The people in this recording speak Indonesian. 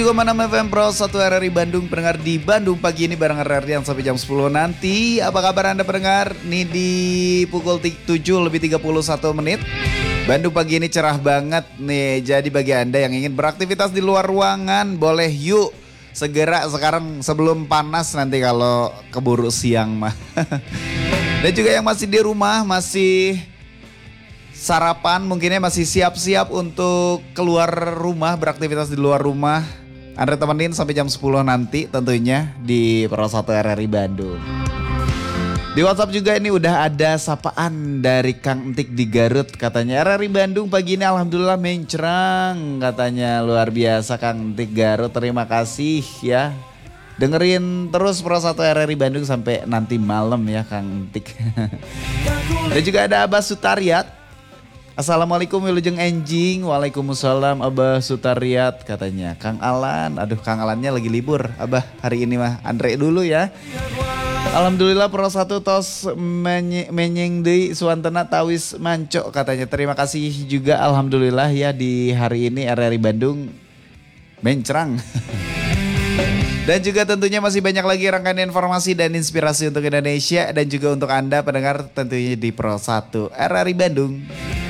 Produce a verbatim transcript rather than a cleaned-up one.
Mana F M Pro satu R R I Bandung, pendengar di Bandung pagi ini bareng R R I yang sampai jam sepuluh nanti. Apa kabar Anda pendengar? Nih di pukul tujuh lebih tiga puluh satu menit. Bandung pagi ini cerah banget nih. Jadi bagi Anda yang ingin beraktivitas di luar ruangan, boleh yuk segera sekarang sebelum panas nanti kalau keburu siang mah. Dan juga yang masih di rumah, masih sarapan, mungkinnya masih siap-siap untuk keluar rumah, beraktivitas di luar rumah. Anda temenin sampai jam sepuluh nanti tentunya di Pro satu R R I Bandung. Di WhatsApp juga ini udah ada sapaan dari Kang Entik di Garut. Katanya R R I Bandung pagi ini alhamdulillah mencerang. Katanya luar biasa Kang Entik Garut, terima kasih ya. Dengerin terus Pro satu R R I Bandung sampai nanti malam ya Kang Entik. Dan juga ada Abah Sutariat. Assalamualaikum Wilujeng Enjing. Waalaikumsalam Abah Sutariat katanya. Kang Alan, aduh Kang Alannya lagi libur Abah hari ini mah. Andre dulu ya. Alhamdulillah Pro satu tos menye, menyeng deui suantena tawis manco katanya. Terima kasih juga alhamdulillah ya di hari ini R R I Bandung mencrang. Dan juga tentunya masih banyak lagi rangkaian informasi dan inspirasi untuk Indonesia dan juga untuk Anda pendengar tentunya di Pro satu R R I Bandung.